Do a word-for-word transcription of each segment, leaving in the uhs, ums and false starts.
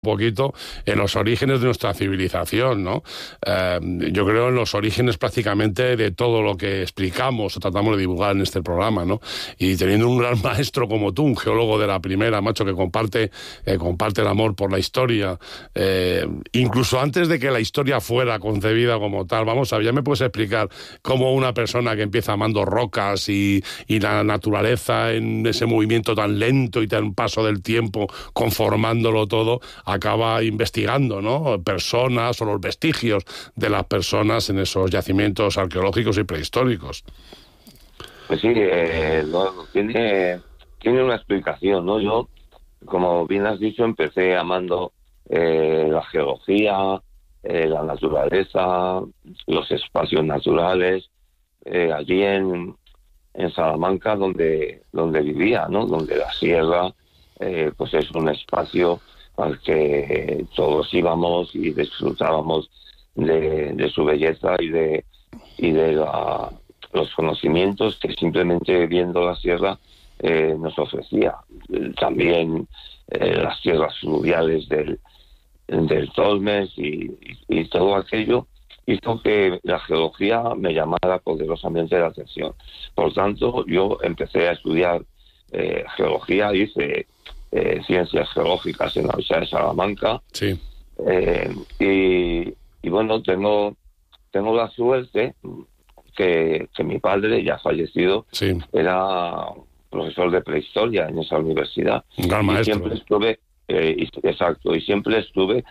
poquito en los orígenes de nuestra civilización, ¿no? Eh, yo creo en los orígenes prácticamente de todo lo que explicamos o tratamos de divulgar en este programa, ¿no? Y teniendo un gran maestro como tú, un geólogo de la primera, macho, que comparte, eh, comparte el amor por la historia, eh, incluso antes de que la historia fuera concebida como tal, vamos a ver, ya me puedes explicar cómo una persona que empieza amando rocas y, y la naturaleza en ese movimiento tan lento y tan paso del tiempo, conformándolo todo, acaba investigando, ¿no?, personas o los vestigios de las personas en esos yacimientos arqueológicos y prehistóricos. Pues sí, eh, no, tiene, tiene una explicación, ¿no? Yo, como bien has dicho, empecé amando eh, la geología, eh, la naturaleza, los espacios naturales, eh, allí en, en Salamanca, donde, donde vivía, ¿no? Donde la sierra, eh, pues es un espacio al que todos íbamos y disfrutábamos de, de su belleza y de y de la, los conocimientos que simplemente viendo la sierra eh, nos ofrecía. También eh, las tierras fluviales del, del Tormes y, y, y todo aquello hizo que la geología me llamara poderosamente la atención. Por tanto, yo empecé a estudiar eh, geología, hice Eh, ciencias geológicas en la Universidad de Salamanca. Sí. Eh, y, y bueno, tengo tengo la suerte que, que mi padre, ya fallecido, sí. era profesor de prehistoria en esa universidad. Un gran y maestro. Siempre estuve, eh, y, exacto, y siempre estuve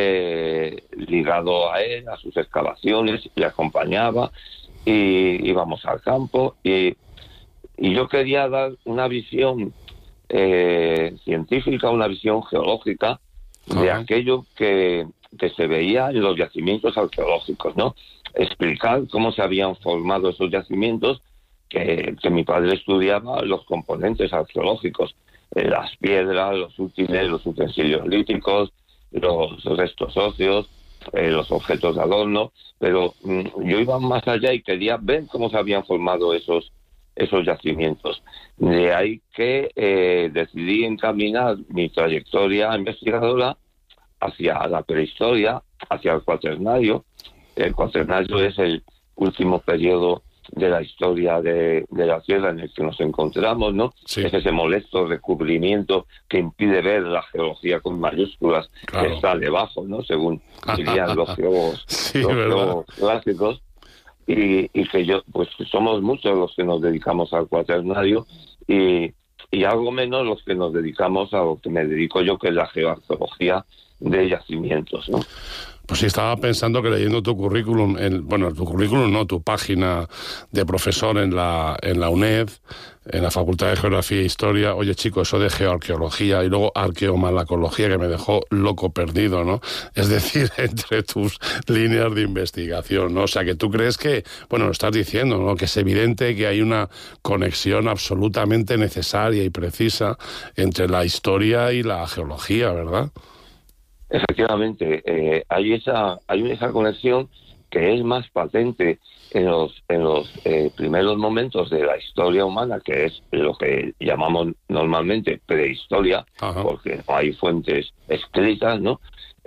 eh, ligado a él, a sus excavaciones, le acompañaba y íbamos al campo y, y yo quería dar una visión Eh, científica, una visión geológica de Ajá. aquello que, que se veía en los yacimientos arqueológicos, ¿no? Explicar cómo se habían formado esos yacimientos, que, que mi padre estudiaba los componentes arqueológicos, eh, las piedras, los útiles, los utensilios líticos, los restos óseos, eh, los objetos de adorno, pero mm, yo iba más allá y quería ver cómo se habían formado esos esos yacimientos. De ahí que eh, decidí encaminar mi trayectoria investigadora hacia la prehistoria, hacia el cuaternario. El cuaternario es el último periodo de la historia de, de la Tierra en el que nos encontramos, ¿no? Sí. Es ese molesto recubrimiento que impide ver la geología con mayúsculas, claro, que está debajo, ¿no? Según dirían los geólogos, sí, los ¿verdad? geólogos clásicos. Y, y que yo, pues somos muchos los que nos dedicamos al cuaternario y, y algo menos los que nos dedicamos a lo que me dedico yo, que es la geoarqueología de yacimientos, ¿no? Pues sí, estaba pensando que leyendo tu currículum, en, bueno, tu currículum no, tu página de profesor en la, en la UNED, en la Facultad de Geografía e Historia, oye chico, eso de geoarqueología y luego arqueomalacología que me dejó loco perdido, ¿no? Es decir, entre tus líneas de investigación, ¿no? O sea, que tú crees que, bueno, lo estás diciendo, ¿no?, que es evidente que hay una conexión absolutamente necesaria y precisa entre la historia y la geología, ¿verdad? Efectivamente, eh, hay esa hay esa conexión que es más patente en los en los eh, primeros momentos de la historia humana, que es lo que llamamos normalmente prehistoria. Ajá. Porque no hay fuentes escritas, ¿no?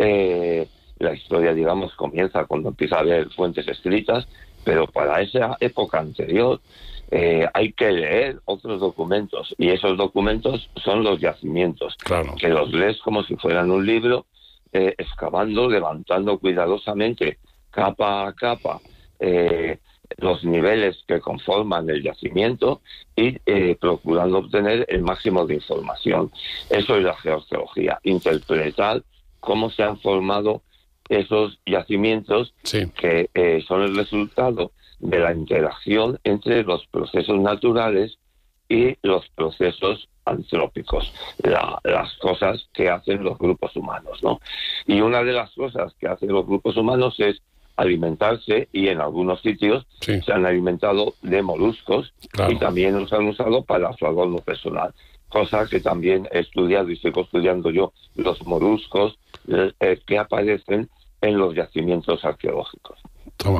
Eh, la historia, digamos, comienza cuando empieza a haber fuentes escritas, pero para esa época anterior eh, hay que leer otros documentos, y esos documentos son los yacimientos, claro, que los lees como si fueran un libro, Eh, excavando, levantando cuidadosamente, capa a capa, eh, los niveles que conforman el yacimiento y eh, procurando obtener el máximo de información. Eso es la geoarqueología, interpretar cómo se han formado esos yacimientos, sí, que eh, son el resultado de la interacción entre los procesos naturales y los procesos antrópicos, la, las cosas que hacen los grupos humanos, ¿no? Y una de las cosas que hacen los grupos humanos es alimentarse, y en algunos sitios sí, se han alimentado de moluscos, claro, y también los han usado para su adorno personal, cosa que también he estudiado y sigo estudiando yo, los moluscos eh, que aparecen en los yacimientos arqueológicos. Toma ya.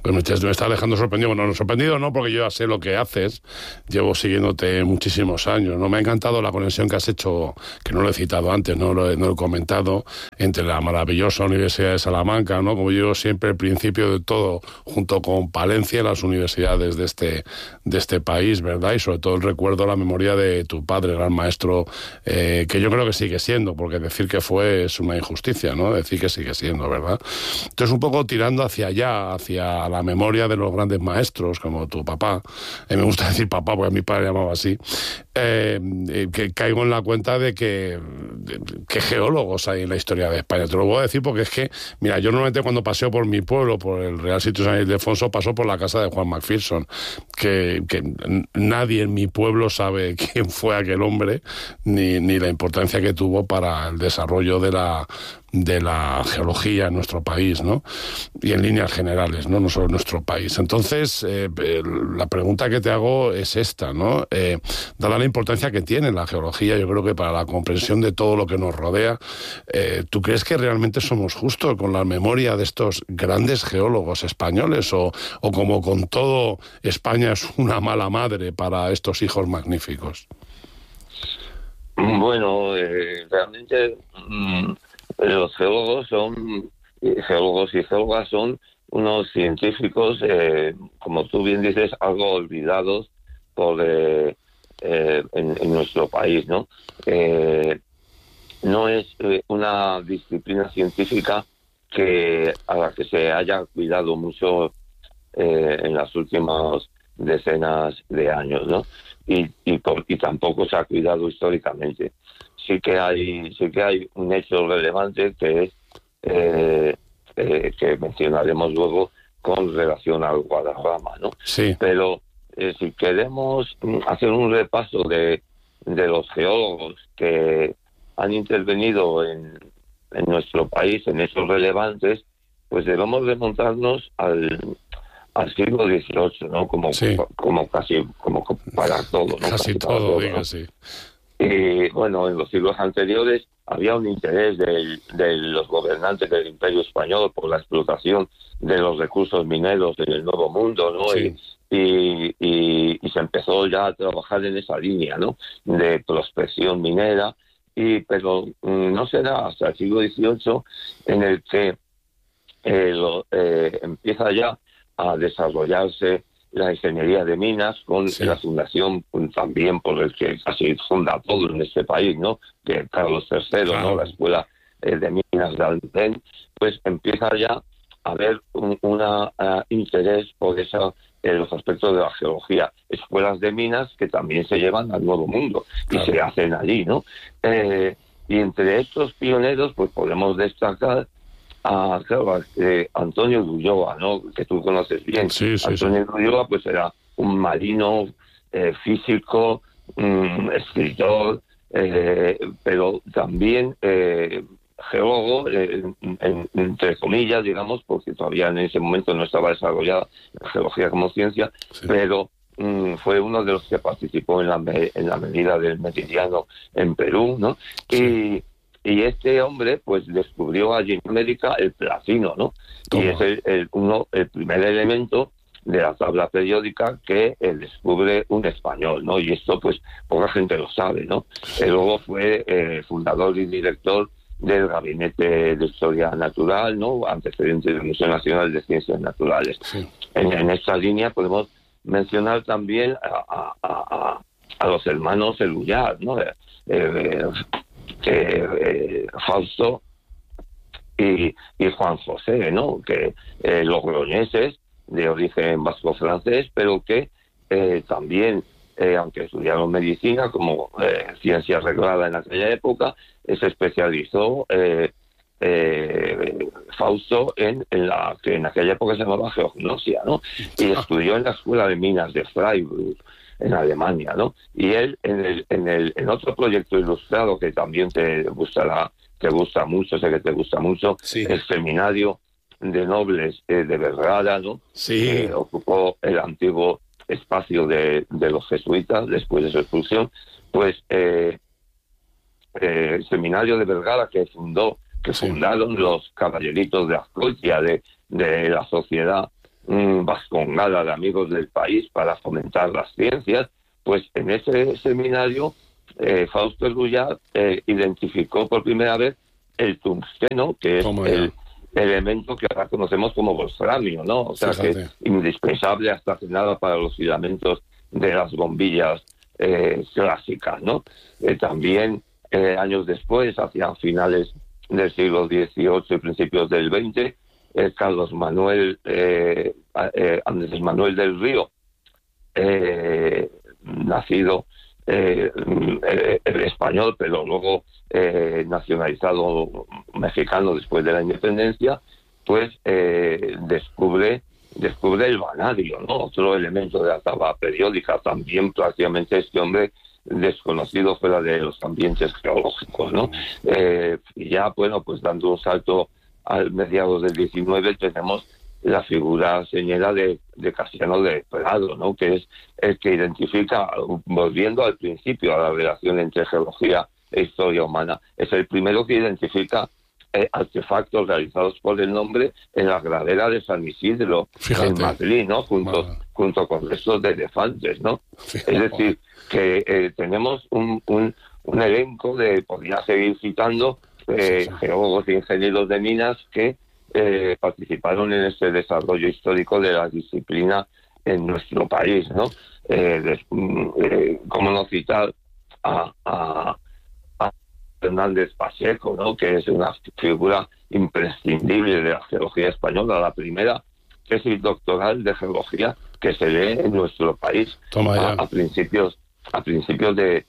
Pues me, me está dejando sorprendido. Bueno, no sorprendido no, porque yo ya sé lo que haces. Llevo siguiéndote muchísimos años, ¿no? Me ha encantado la conexión que has hecho, que no lo he citado antes, no lo he, no lo he comentado, entre la maravillosa Universidad de Salamanca, ¿no? Como yo siempre, el principio de todo, junto con Palencia, las universidades de este, de este país, ¿verdad? Y sobre todo el recuerdo, la memoria de tu padre, gran maestro, eh, que yo creo que sigue siendo, porque decir que fue es una injusticia, ¿no? Decir que sigue siendo, ¿verdad? Entonces, un poco tirando hacia allá, hacia la memoria de los grandes maestros, como tu papá, eh, me gusta decir papá porque a mi padre llamaba así, eh, que caigo en la cuenta de que, de, que geólogos hay en la historia de España. Te lo voy a decir porque es que, mira, yo normalmente cuando paseo por mi pueblo, por el Real Sitio San Ildefonso, paso por la casa de Juan Macpherson, que, que nadie en mi pueblo sabe quién fue aquel hombre, ni, ni la importancia que tuvo para el desarrollo de la de la geología en nuestro país, ¿no? Y en líneas generales, ¿no? No solo en nuestro país. Entonces, eh, la pregunta que te hago es esta, ¿no? Eh, dada la importancia que tiene la geología, yo creo que para la comprensión de todo lo que nos rodea, eh, ¿tú crees que realmente somos justos con la memoria de estos grandes geólogos españoles o, o como con todo España es una mala madre para estos hijos magníficos? Bueno, eh, realmente... Mmm... los geólogos son geólogos y geólogas son unos científicos, eh, como tú bien dices, algo olvidados por eh, eh, en, en nuestro país, ¿no? Eh, no es eh, una disciplina científica que a la que se haya cuidado mucho eh, en las últimas decenas de años, ¿no? Y, y, por, y tampoco se ha cuidado históricamente. Sí que hay sí que hay un hecho relevante que es eh, eh, que mencionaremos luego con relación al Guadarrama, ¿no? Sí. Pero eh, si queremos hacer un repaso de, de los geólogos que han intervenido en, en nuestro país en hechos relevantes, pues debemos remontarnos al al siglo dieciocho, ¿no? Como sí. como casi como para todo, ¿no? Casi, casi todo, todo, diga, ¿no? Sí. Y bueno, en los siglos anteriores había un interés de, de los gobernantes del Imperio Español por la explotación de los recursos mineros en el Nuevo Mundo, ¿no? Sí. Y, y, y se empezó ya a trabajar en esa línea, ¿no? De prospección minera, y pero no será hasta el siglo dieciocho en el que eh, lo, eh, empieza ya a desarrollarse la ingeniería de minas con sí. la fundación también por el que casi funda todo en este país, ¿no? Que Carlos tercero, claro. ¿no? La escuela eh, de minas de Almendén, pues empieza ya a haber un una, uh, interés por esa, eh, los aspectos de la geología, escuelas de minas que también se llevan al Nuevo Mundo claro. y se hacen allí, ¿no? Eh, y entre estos pioneros, pues podemos destacar a claro, eh, Antonio de Ulloa, ¿no? Que tú conoces bien. Sí, sí, Antonio sí. de Ulloa, pues era un marino, eh, físico, um, escritor, eh, pero también eh, geólogo, eh, en, entre comillas, digamos, porque todavía en ese momento no estaba desarrollada la geología como ciencia, sí. pero um, fue uno de los que participó en la, en la medida del Meridiano en Perú, ¿no? Sí. Y Y este hombre, pues, descubrió allí en América el platino, ¿no? ¿Cómo? Y es el, el, uno, el primer elemento de la tabla periódica que eh, descubre un español, ¿no? Y esto, pues, poca gente lo sabe, ¿no? Sí. Eh, luego fue eh, fundador y director del Gabinete de Historia Natural, ¿no? Antecedente del Museo Nacional de Ciencias Naturales. Sí. En, en esta línea podemos mencionar también a, a, a, a los hermanos Eluyar, ¿no? Eh, eh, que eh, Fausto y, y Juan José, ¿no? Que eh, logroñeses de origen vasco-francés, pero que eh, también, eh, aunque estudiaron medicina como eh, ciencia reglada en aquella época, eh, se especializó eh, eh, Fausto en, en la que en aquella época se llamaba geognosia, ¿no? Y estudió en la Escuela de Minas de Freiburg, en Alemania, ¿no? Y él en el en el en otro proyecto ilustrado que también te gustará, te gusta mucho, sé que te gusta mucho, sí. el Seminario de Nobles eh, de Vergara, ¿no? Sí. Eh, ocupó el antiguo espacio de, de los jesuitas después de su expulsión, pues eh, eh, el Seminario de Vergara que fundó, que sí. fundaron los caballeritos de Azcoitia, de, de la sociedad mmm, vascongada de amigos del país para fomentar las ciencias. Pues en ese seminario eh, Fausto Eluyar eh, identificó por primera vez el tungsteno, que es el elemento que ahora conocemos como wolframio, ¿no? O sea, Fíjate. que es indispensable hasta que nada para los filamentos de las bombillas eh, clásicas, ¿no? Eh, también eh, años después, hacia finales del siglo dieciocho y principios del veinte, eh, Carlos Manuel eh, eh, Andrés Manuel del Río, eh, nacido eh, eh, español, pero luego eh, nacionalizado mexicano después de la independencia, pues eh, descubre descubre el vanadio, ¿no? Otro elemento de la tabla periódica, también prácticamente este hombre desconocido fuera de los ambientes geológicos, ¿no? Eh, y ya, bueno, pues dando un salto al mediados del diecinueve tenemos la figura señera de, de Casiano de Prado, ¿no? Que es el que identifica, volviendo al principio, a la relación entre geología e historia humana, es el primero que identifica eh, artefactos realizados por el nombre en la gradera de San Isidro, Fíjate. en Madrid, ¿no? Junto, bueno. junto con restos de elefantes, ¿no? Fíjate. Es decir, que eh, tenemos un, un, un elenco de, podría seguir citando, eh, sí, sí. geólogos e ingenieros de minas que eh, participaron en este desarrollo histórico de la disciplina en nuestro país, ¿no? Eh, de, eh, ¿Cómo no citar a, a, a Fernández Pacheco, ¿no? Que es una figura imprescindible de la geología española, la primera tesis doctoral de geología que se lee en nuestro país a, a principios a principios de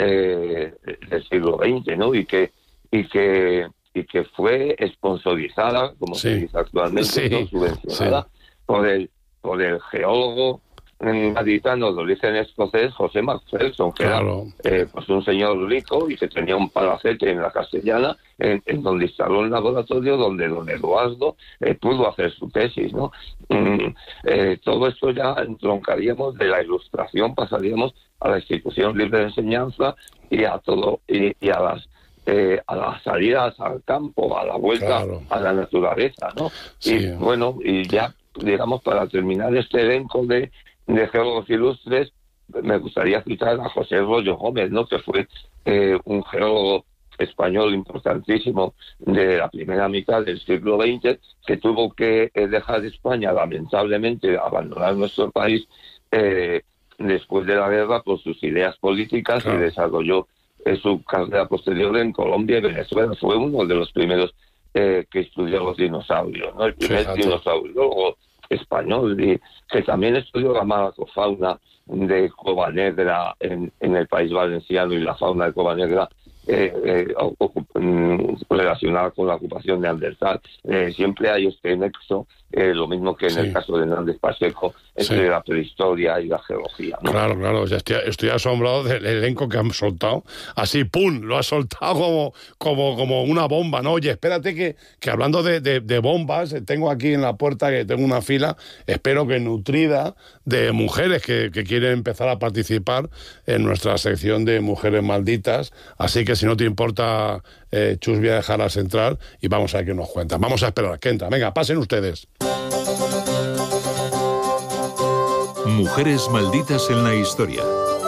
eh, del siglo veinte, ¿no? Y que y que y que fue sponsorizada, como sí. se dice actualmente, sí. ¿no? subvencionada sí. por el por el geólogo gaditano de origen escocés José Macpherson, que claro. era eh, pues un señor rico y que tenía un palacete en la Castellana, en, en donde instaló un laboratorio donde don Eduardo eh, pudo hacer su tesis, ¿no? Mm, eh, todo esto ya entroncaríamos de la Ilustración, pasaríamos a la institución libre de enseñanza y a todo y, y a las eh, a las salidas al campo, a la vuelta claro. a la naturaleza, ¿no? Sí. Y bueno, y ya digamos para terminar este elenco de de geólogos ilustres, me gustaría citar a José Rollo Gómez, ¿no? Que fue eh, un geólogo español importantísimo de la primera mitad del siglo veinte, que tuvo que eh, dejar España, lamentablemente, abandonar nuestro país eh, después de la guerra por sus ideas políticas claro. y desarrolló eh, su carrera posterior en Colombia y Venezuela. Fue uno de los primeros eh, que estudió los dinosaurios, ¿no? El primer Fíjate. dinosaurio español, y que también estudió la malacofauna de Cova Negra en, en el País Valenciano y la fauna de Cova Negra eh, eh, relacionada con la ocupación de Neandertal. Eh, siempre hay este nexo, eh, lo mismo que en sí. el caso de Hernández Pacheco, entre sí. la prehistoria y la geología, ¿no? Claro, claro, ya estoy, estoy asombrado del elenco que han soltado. Así, ¡pum!, lo ha soltado como, como, como una bomba, ¿no? Oye, espérate que, que hablando de, de, de bombas, tengo aquí en la puerta, que tengo una fila, espero que nutrida, de mujeres que, que quieren empezar a participar en nuestra sección de Mujeres Malditas. Así que si no te importa, eh, Chus, voy a dejar a central y vamos a ver qué nos cuentan. Vamos a esperar que entra. Venga, pasen ustedes. Mujeres malditas en la historia.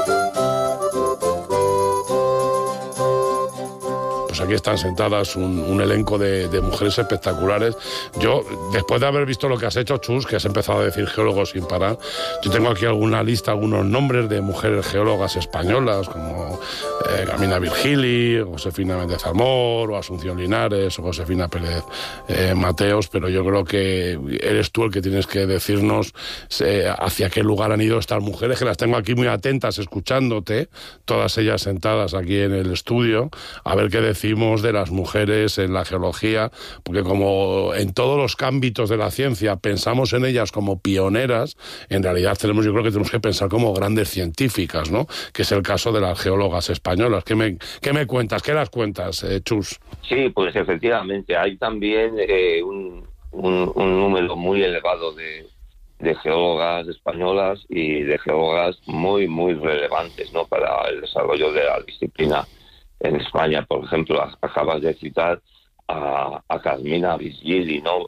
Pues aquí están sentadas un, un elenco de, de mujeres espectaculares. Yo, después de haber visto lo que has hecho, Chus, que has empezado a decir geólogos sin parar, yo tengo aquí alguna lista, algunos nombres de mujeres geólogas españolas, como eh, Camina Virgili, Josefina Méndez Amor, o Asunción Linares, o Josefina Pérez eh, Mateos, pero yo creo que eres tú el que tienes que decirnos eh, hacia qué lugar han ido estas mujeres, que las tengo aquí muy atentas, escuchándote, todas ellas sentadas aquí en el estudio, a ver qué decimos de las mujeres en la geología, porque como en todos los ámbitos de la ciencia pensamos en ellas como pioneras, en realidad tenemos, yo creo que tenemos que pensar como grandes científicas, ¿no? Que es el caso de las geólogas españolas. ¿Qué me, qué me cuentas? ¿Qué las cuentas, eh, Chus? Sí, pues efectivamente, hay también eh, un, un, un número muy elevado de, de geólogas españolas y de geólogas muy, muy relevantes, ¿no? Para el desarrollo de la disciplina en España. Por ejemplo, acabas de citar a, a Carmina Virgili, ¿no?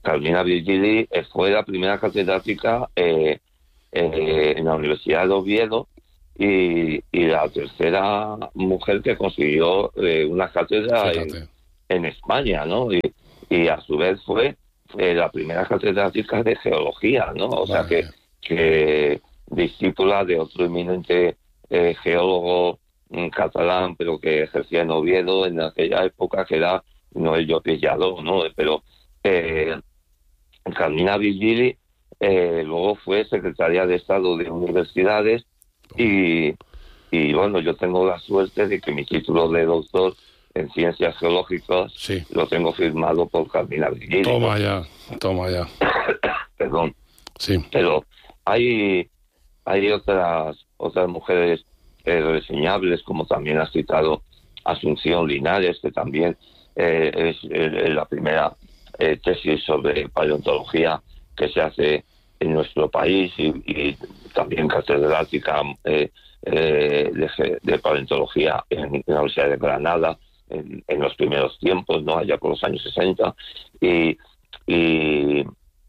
Carmina Virgili eh, fue la primera catedrática eh, eh, en la Universidad de Oviedo y, y la tercera mujer que consiguió eh, una cátedra en, en España, ¿no? Y, y a su vez fue eh, la primera catedrática de geología, ¿no? O sea que, que discípula de otro eminente eh, geólogo mm, catalán, pero que ejercía en Oviedo en aquella época, que era Noel Llopis Lladó, ¿no? Pero eh, Carmina Virgili eh, luego fue secretaria de Estado de Universidades y, y bueno, yo tengo la suerte de que mi título de doctor en Ciencias Geológicas sí. lo tengo firmado por Carmina Virgili. Toma ya, toma ya. Perdón. Sí. Pero hay, hay otras, otras mujeres eh, reseñables, como también has citado Asunción Linares, que también eh, es eh, la primera eh, tesis sobre paleontología que se hace en nuestro país y, y también catedrática eh, eh, de, de paleontología en, en la Universidad de Granada en, en los primeros tiempos, no allá por los años sesenta. Y, y,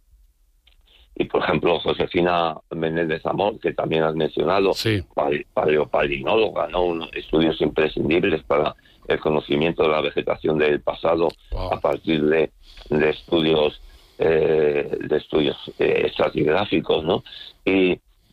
y por ejemplo, Josefina Menéndez Amor, que también has mencionado, sí. paleopalinóloga, ¿no? Unos estudios imprescindibles para el conocimiento de la vegetación del pasado, wow. a partir de, de estudios eh, de estudios eh, estratigráficos, ¿no? Y,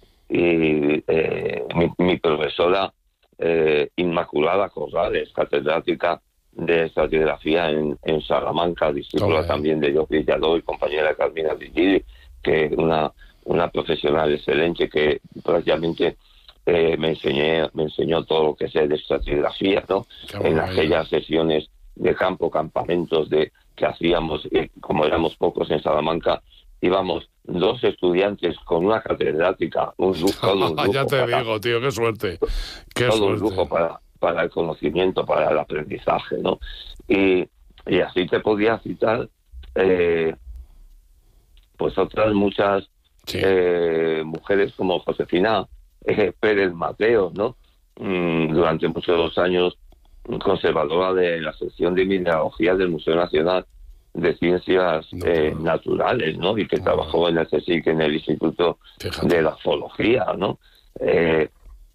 y eh, mi, mi profesora eh, Inmaculada Corrales, catedrática de estratigrafía en, en Salamanca, discípula oh, también de Llopis Lladó y compañera de Carmina Virgili, que es una, una profesional excelente que prácticamente eh, me enseñé, me enseñó todo lo que sé de estratigrafía, ¿no? En aquellas sesiones de campo, campamentos de que hacíamos, eh, como éramos pocos en Salamanca, íbamos dos estudiantes con una catedrática, un lujo, todo un lujo ya te para, digo, tío, qué suerte. Qué todo suerte. un lujo para, para el conocimiento, para el aprendizaje, ¿no? Y, y así te podía citar eh, pues otras muchas sí. eh, mujeres como Josefina eh, Pérez Mateo, ¿no? Mm, durante muchos años conservadora de la sección de mineralogía del Museo Nacional de Ciencias no, eh, Naturales, ¿no? Y que no. trabajó en el CSIC, en el Instituto Fíjate. de la Zoología, ¿no? Eh,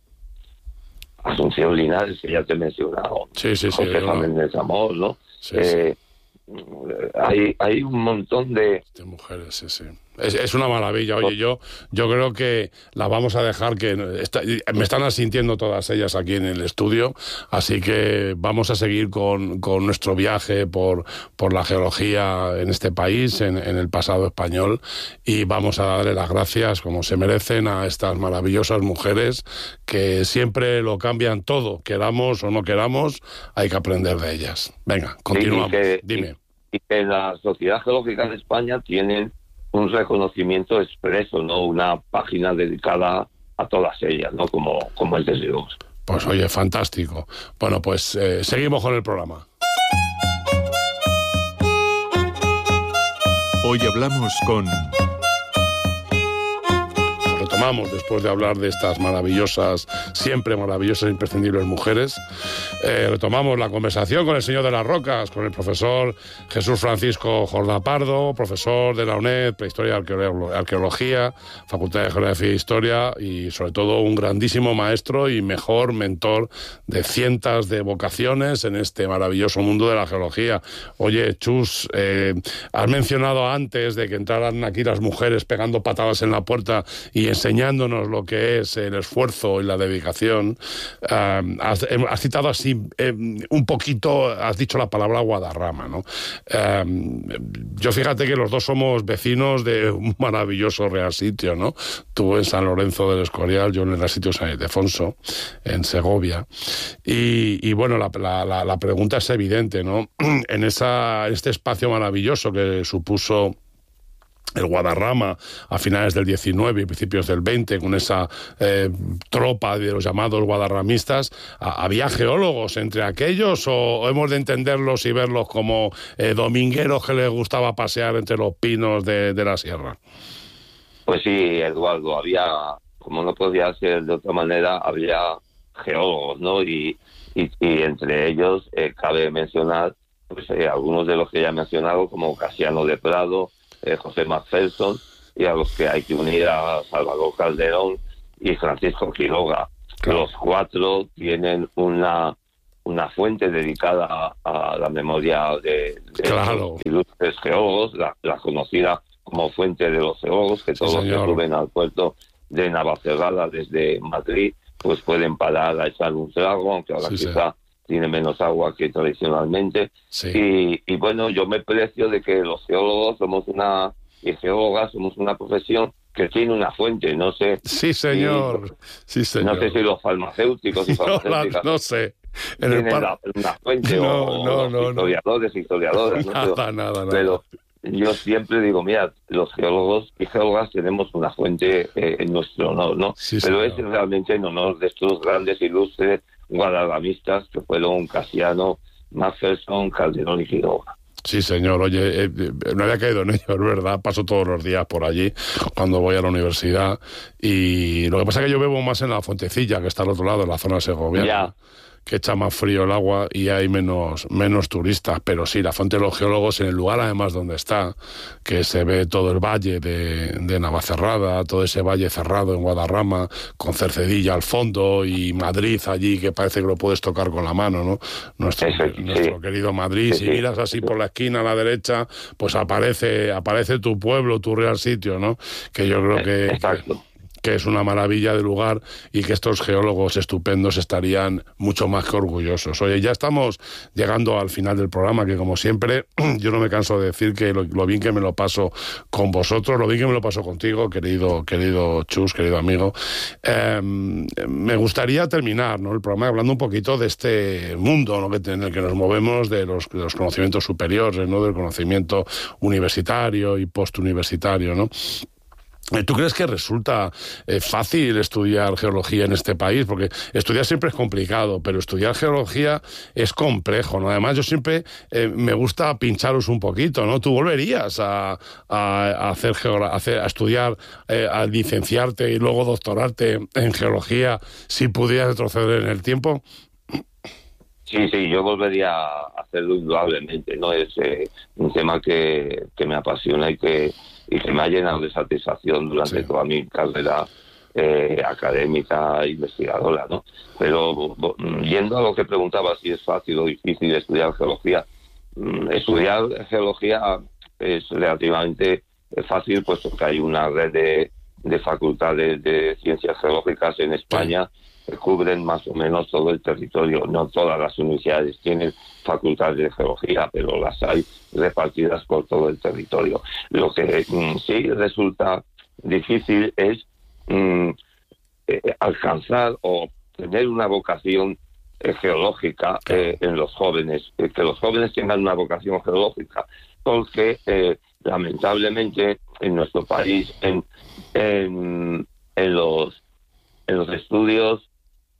Asunción Linares, que ya te he mencionado. Sí, sí, sí. José Méndez Amor, ¿no? Sí, eh, sí. Hay, hay un montón de... de mujeres, sí, sí. Es, es una maravilla. Oye, yo yo creo que la vamos a dejar, que está, me están asintiendo todas ellas aquí en el estudio, así que vamos a seguir con, con nuestro viaje por, por la geología en este país, en, en el pasado español, y vamos a darle las gracias, como se merecen, a estas maravillosas mujeres que siempre lo cambian todo, queramos o no queramos, hay que aprender de ellas. Venga, continuamos. Sí, y que, Dime. Y, y que la Sociedad Geológica de España tienen un reconocimiento expreso, ¿no? Una página dedicada a todas ellas, ¿no? Como, como el de Dios. Pues oye, fantástico. Bueno, pues eh, seguimos con el programa. Hoy hablamos con... Retomamos, después de hablar de estas maravillosas, siempre maravillosas e imprescindibles mujeres, eh, retomamos la conversación con el señor de las rocas, con el profesor Jesús Francisco Jordá Pardo, profesor de la UNED, Prehistoria y Arqueología, Facultad de Geografía e Historia, y sobre todo un grandísimo maestro y mejor mentor de cientos de vocaciones en este maravilloso mundo de la geología. Oye, Chus, eh, has mencionado antes de que entraran aquí las mujeres pegando patadas en la puerta y enseñándonos lo que es el esfuerzo y la dedicación. Uh, has, has citado así eh, un poquito, has dicho la palabra Guadarrama, ¿no? Uh, yo fíjate que los dos somos vecinos de un maravilloso real sitio, ¿no? Tú en San Lorenzo del Escorial, yo en el real sitio San Ildefonso, en Segovia. Y, y bueno, la, la, la pregunta es evidente, ¿no? En, esa, en este espacio maravilloso que supuso el Guadarrama a finales del diecinueve y principios del veinte, con esa eh, tropa de los llamados guadarramistas, ¿había geólogos entre aquellos o, o hemos de entenderlos y verlos como eh, domingueros que les gustaba pasear entre los pinos de, de la sierra? Pues sí, Eduardo, había, como no podía ser de otra manera, había geólogos, ¿no? Y, y, y entre ellos eh, cabe mencionar pues, eh, algunos de los que ya he mencionado, como Casiano de Prado, eh, José Macpherson, y a los que hay que unir a Salvador Calderón y Francisco Quiroga. Claro. Los cuatro tienen una una fuente dedicada a, a la memoria de, de claro. los ilustres geólogos, la, la conocida como fuente de los geólogos, que todos sí, los que suben al puerto de Navacerrada desde Madrid pues pueden parar a echar un trago, aunque ahora sí, quizá sí. tiene menos agua que tradicionalmente. Sí. Y, y bueno, yo me precio de que los geólogos somos una, y geólogas somos una profesión que tiene una fuente, no sé. Sí, señor. Si, sí, señor. No sé si los farmacéuticos y farmacéuticas no, no sé. En tienen par... la, una fuente no, o no, no, historiadores y historiadoras. Nada, ¿no? Pero, nada, nada. Pero yo siempre digo, mira, los geólogos y geólogas tenemos una fuente eh, en nuestro honor, ¿no? Sí, Pero señor. es realmente en honor de estos grandes ilustres guadalamistas que fueron Casiano, Macpherson, Calderón y Quiroga. Sí, señor. Oye, eh, no había caído en ello, es verdad. Paso todos los días por allí cuando voy a la universidad. Y lo que pasa es que yo bebo más en la Fuentecilla, que está al otro lado, en la zona segoviana. Ya. Que echa más frío el agua y hay menos, menos turistas. Pero sí, la fuente de los geólogos, en el lugar además donde está, que se ve todo el valle de, de Navacerrada, todo ese valle cerrado en Guadarrama, con Cercedilla al fondo y Madrid allí, que parece que lo puedes tocar con la mano, ¿no? Nuestro, sí, sí. nuestro querido Madrid. Sí, si sí. miras así por la esquina a la derecha, pues aparece, aparece tu pueblo, tu real sitio, ¿no? Que yo creo que... Exacto. que que es una maravilla de lugar y que estos geólogos estupendos estarían mucho más que orgullosos. Oye, ya estamos llegando al final del programa, que como siempre, yo no me canso de decir que lo, lo bien que me lo paso con vosotros, lo bien que me lo paso contigo, querido, querido Chus, querido amigo. Eh, me gustaría terminar, ¿no?, el programa hablando un poquito de este mundo, ¿no?, que, en el que nos movemos, de los, de los conocimientos superiores, ¿no?, del conocimiento universitario y postuniversitario, ¿no? ¿Tú crees que resulta eh, fácil estudiar geología en este país? Porque estudiar siempre es complicado, pero estudiar geología es complejo, ¿no? Además, yo siempre eh, me gusta pincharos un poquito, ¿no? ¿Tú volverías a, a, a hacer, geogra- a, hacer a estudiar, eh, a licenciarte y luego doctorarte en geología si pudieras retroceder en el tiempo? Sí, sí, yo volvería a hacerlo indudablemente, ¿no? Es eh, un tema que, que me apasiona y que, y que me ha llenado de satisfacción durante sí. toda mi carrera eh, académica e investigadora, ¿no? Pero yendo a lo que preguntaba, si es fácil o difícil estudiar geología, estudiar geología es relativamente fácil, puesto que hay una red de, de facultades de ciencias geológicas en España sí. que cubren más o menos todo el territorio. No todas las universidades tienen facultades de geología, pero las hay repartidas por todo el territorio. Lo que mm, sí resulta difícil es mm, eh, alcanzar o tener una vocación eh, geológica eh, en los jóvenes, eh, que los jóvenes tengan una vocación geológica, porque eh, lamentablemente en nuestro país, en, en, en los en los estudios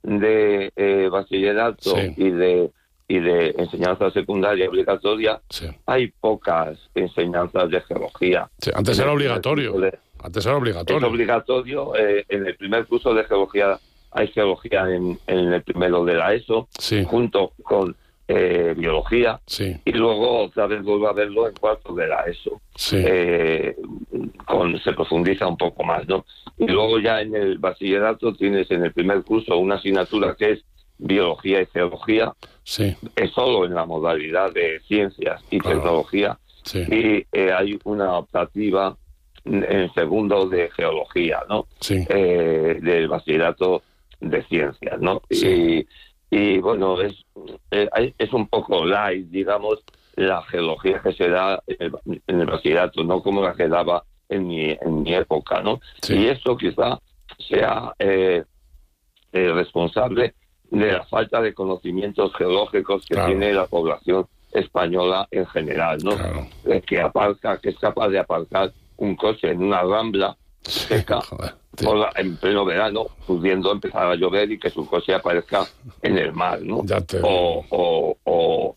de eh, bachillerato sí. y de y de enseñanza secundaria obligatoria, sí. hay pocas enseñanzas de geología. Sí, antes era obligatorio. De, antes era obligatorio. Es obligatorio. Eh, en el primer curso de geología hay geología en, en el primero de la ESO, sí. junto con eh, biología, sí. y luego otra vez vuelvo a verlo en cuarto de la ESO. Sí. Eh, con, se profundiza un poco más, ¿no? Y luego ya en el bachillerato tienes en el primer curso una asignatura que es biología y geología, sí. es solo en la modalidad de ciencias y claro. tecnología, sí. y eh, hay una optativa en segundo de geología, ¿no? Sí. Eh, del bachillerato de ciencias, ¿no? Sí. Y, y bueno, es, es un poco light, digamos, la geología que se da en el, en el bachillerato, no como la que daba en mi, en mi época, ¿no? Sí. Y esto quizá sea eh, eh, responsable de la falta de conocimientos geológicos que claro. tiene la población española en general, ¿no? Claro. Eh, que aparca, que es capaz de aparcar un coche en una rambla seca sí, por la, en pleno verano, pudiendo empezar a llover y que su coche aparezca en el mar, ¿no? Ya te... o, o, o,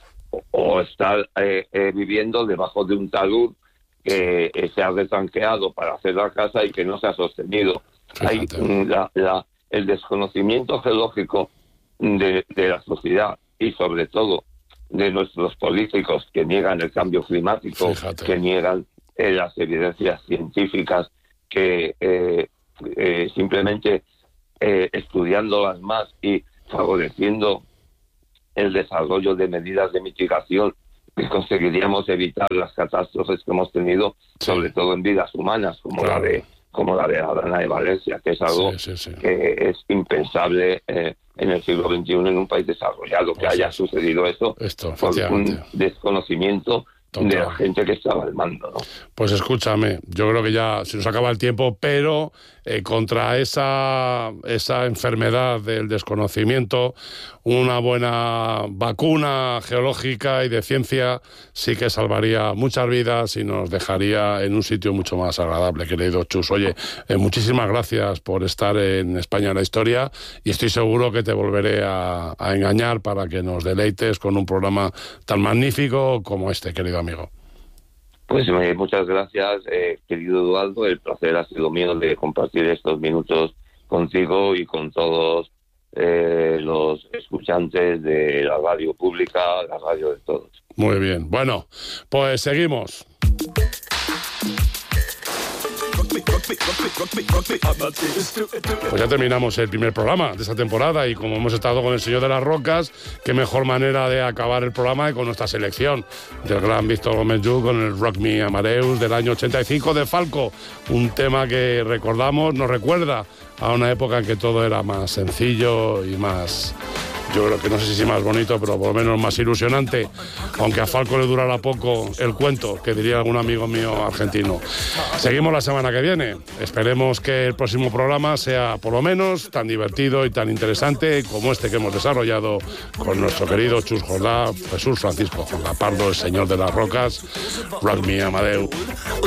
o estar eh, eh, viviendo debajo de un talud que eh, se ha retanqueado para hacer la casa y que no se ha sostenido. Hay la, la, el desconocimiento geológico de, de la sociedad y sobre todo de nuestros políticos que niegan el cambio climático, Fíjate. que niegan eh, las evidencias científicas que eh, eh, simplemente eh, estudiándolas más y favoreciendo el desarrollo de medidas de mitigación, que conseguiríamos evitar las catástrofes que hemos tenido, sí. sobre todo en vidas humanas, como claro. la de como la de Adana de Valencia, que es algo sí, sí, sí. que es impensable eh, en el siglo veintiuno en un país desarrollado, que pues haya sí. sucedido eso Esto, por un desconocimiento Total. de la gente que estaba al mando, ¿no? Pues escúchame, yo creo que ya se nos acaba el tiempo, pero eh, contra esa, esa enfermedad del desconocimiento, una buena vacuna geológica y de ciencia sí que salvaría muchas vidas y nos dejaría en un sitio mucho más agradable, querido Chus. Oye, eh, muchísimas gracias por estar en España en la Historia y estoy seguro que te volveré a, a engañar para que nos deleites con un programa tan magnífico como este, querido amigo. Pues eh, muchas gracias, eh, querido Eduardo. El placer ha sido mío de compartir estos minutos contigo y con todos eh, los escuchantes de la radio pública, la radio de todos. Muy bien. Bueno, pues seguimos. Pues ya terminamos el primer programa de esta temporada y como hemos estado con el Señor de las Rocas, qué mejor manera de acabar el programa que con nuestra selección del gran Víctor Gómez Lluch con el Rock Me Amadeus del año ochenta y cinco de Falco, un tema que recordamos, nos recuerda a una época en que todo era más sencillo y más... Yo creo que no sé si más bonito, pero por lo menos más ilusionante, aunque a Falco le durara poco el cuento, que diría algún amigo mío argentino. Seguimos la semana que viene. Esperemos que el próximo programa sea por lo menos tan divertido y tan interesante como este que hemos desarrollado con nuestro querido Chus Jordá, Jesús Francisco Jordá Pardo, el Señor de las Rocas, Rock Me Amadeus.